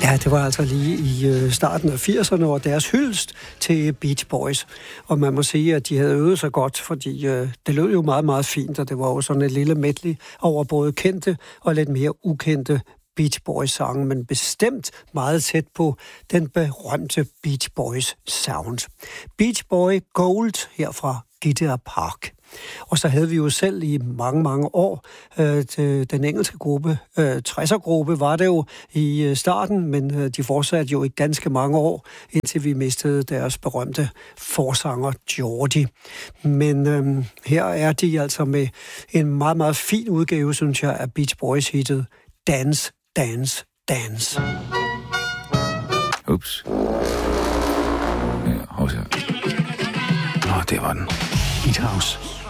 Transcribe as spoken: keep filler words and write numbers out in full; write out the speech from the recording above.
Ja, det var altså lige i starten af firserne, og deres hyldest til Beach Boys. Og man må sige, at de havde øvet sig godt, fordi øh, det lød jo meget, meget fint, og det var jo sådan et lille medley over både kendte og lidt mere ukendte Beach Boys-sange, men bestemt meget tæt på den berømte Beach Boys sound. Beach Boy Gold her fra Gideon Park. Og så havde vi jo selv i mange, mange år øh, den engelske gruppe, øh, tresser-gruppe var det jo i øh, starten, men øh, de fortsatte jo i ganske mange år, indtil vi mistede deres berømte forsanger Geordie. Men øh, her er de altså med en meget, meget fin udgave, synes jeg, af Beach Boys-hittet Dance, Dance, Dance. Ups. Ja, hov så. Nå, det var den. Beat House.